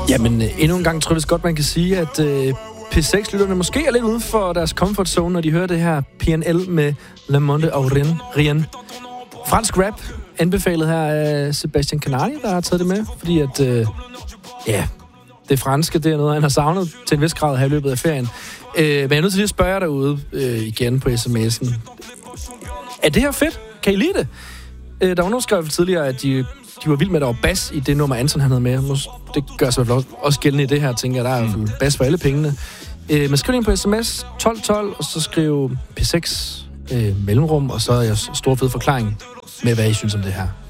Jamen, endnu en gang tror jeg vist godt, man kan sige, at P6-lytterne måske er lidt uden for deres comfort zone, når de hører det her PNL med Le Monde og Rien. Fransk rap, anbefalet her af Sebastian Canali, der har taget det med, fordi at, det franske, det er noget, han har savnet til en vis grad her i løbet af ferien. Men jeg er nødt til at spørge jer derude igen på sms'en. Er det her fedt? Kan I lide det? Der var nogen, der skrev tidligere, at de var vildt med, at der var bas i det nummer, Anton han havde med. Det gør sig også gældende i det her, tænker jeg. Der er i hvert fald bas for alle pengene. Men skriv ind på sms 1212, og så skriv P6 mellemrum, og så er jeg stor fed forklaring med, hvad I synes om det her.